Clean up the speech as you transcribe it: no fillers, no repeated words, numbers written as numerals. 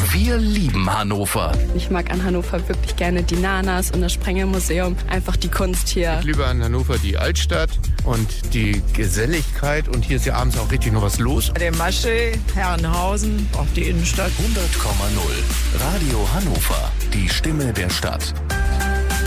Wir lieben Hannover. Ich mag an Hannover wirklich gerne die Nanas und das Sprengelmuseum. Einfach die Kunst hier. Ich liebe an Hannover die Altstadt und die Geselligkeit. Und hier ist ja abends auch richtig noch was los. Der Masche, Herrenhausen, auch die Innenstadt. 100,0. Radio Hannover. Die Stimme der Stadt.